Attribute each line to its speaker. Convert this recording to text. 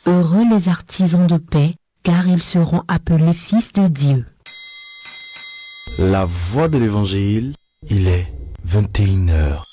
Speaker 1: Heureux les artisans de paix, car ils seront appelés fils de Dieu.
Speaker 2: La voix de l'évangile, il est 21h.